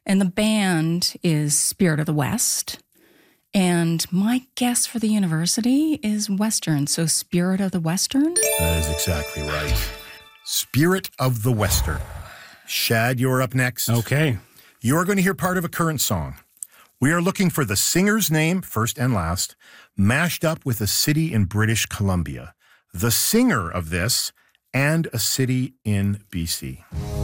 And the band is Spirit of the West. And my guess for the university is Western. So Spirit of the Western? That is exactly right. Spirit of the Western. Shad, you're up next. Okay. You're going to hear part of a current song. We are looking for the singer's name, first and last, mashed up with a city in British Columbia, the singer of this, and a city in BC.